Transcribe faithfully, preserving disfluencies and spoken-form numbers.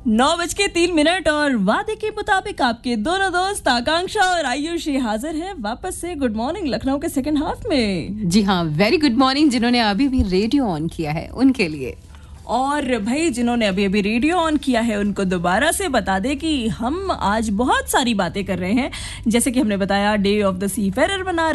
नौ बज के तीन मिनट और वादे के मुताबिक आपके दोनों दोस्त आकांक्षा और आयुषी हाजिर हैं वापस से गुड मॉर्निंग लखनऊ के सेकंड हाफ में। जी हाँ, वेरी गुड मॉर्निंग जिन्होंने अभी भी रेडियो ऑन किया है उनके लिए। और भाई जिन्होंने अभी अभी रेडियो ऑन किया है उनको दोबारा से बता दें कि हम आज बहुत सारी बातें कर रहे हैं, जैसे कि हमने बताया day of the C Ferrer मना